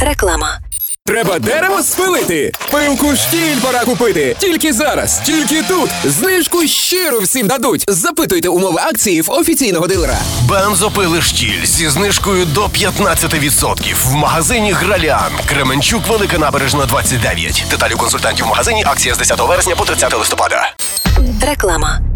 Реклама. Треба дерево спилити? Пилку штіль пора купити. Тільки зараз, тільки тут. Знижку щиро всім дадуть. Запитуйте умови акції в офіційного дилера. Бензопили штіль зі знижкою до 15% в магазині Гралян. Кременчук, Велика Набережна, 29. Деталі у консультантів в магазині. Акція з 10 вересня по 30 листопада. Реклама.